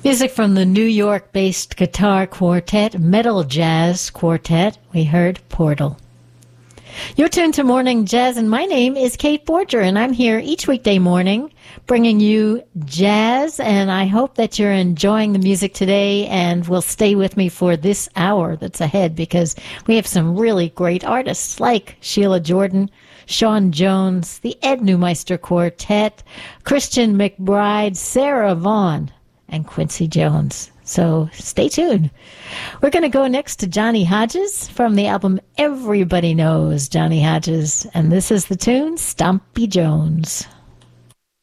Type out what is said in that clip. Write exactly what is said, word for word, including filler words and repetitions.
Music from the New York-based guitar quartet, Metal Jazz Quartet. We heard Portal. You're tuned to Morning Jazz, and my name is Kate Borger, and I'm here each weekday morning bringing you jazz, and I hope that you're enjoying the music today and will stay with me for this hour that's ahead, because we have some really great artists like Sheila Jordan, Sean Jones, the Ed Neumeister Quartet, Christian McBride, Sarah Vaughan, and Quincy Jones. So stay tuned. We're going to go next to Johnny Hodges from the album Everybody Knows Johnny Hodges, and this is the tune Stompy Jones.